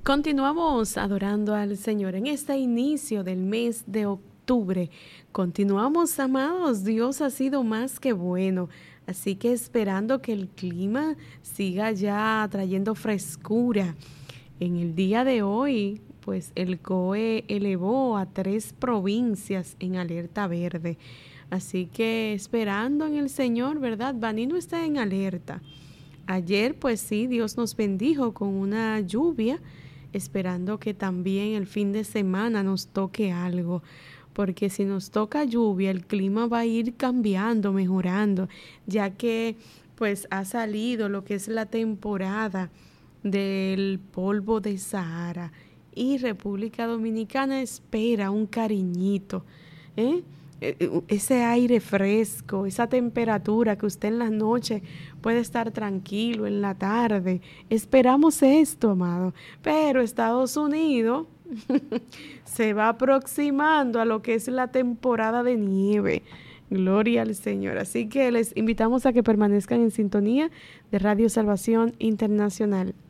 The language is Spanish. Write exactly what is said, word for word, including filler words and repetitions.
Continuamos adorando al Señor en este inicio del mes de octubre. Continuamos, amados, Dios ha sido más que bueno. Así que esperando que el clima siga ya trayendo frescura. En el día de hoy, pues el C O E elevó a tres provincias en alerta verde. Así que esperando en el Señor, ¿verdad? Baní no está en alerta. Ayer, pues sí, Dios nos bendijo con una lluvia, esperando que también el fin de semana nos toque algo, porque si nos toca lluvia, el clima va a ir cambiando, mejorando, ya que pues ha salido lo que es la temporada del polvo de Sahara y República Dominicana espera un cariñito, ¿eh? Ese aire fresco, esa temperatura que usted en la noche puede estar tranquilo, en la tarde. Esperamos esto, amado. Pero Estados Unidos se va aproximando a lo que es la temporada de nieve. Gloria al Señor. Así que les invitamos a que permanezcan en sintonía de Radio Salvación Internacional.